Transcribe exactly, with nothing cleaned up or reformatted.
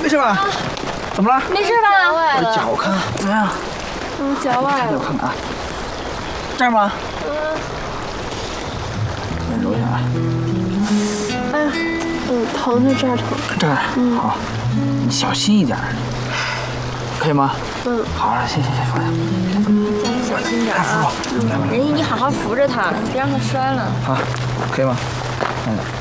没事吧？啊、怎么了？ 没事吧？ 我的脚，我看看怎么样？ 嗯，脚崴了。 我看看啊，这儿吗？嗯。先揉一下啊。 哎呀，嗯，疼就这儿疼。 这儿。嗯。好，你小心一点，可以吗？嗯。好了，行行行，放下。 小心点啊！ 来吧，来吧。 仁义，你好好扶着他，别让他摔了。 好，可以吗？嗯。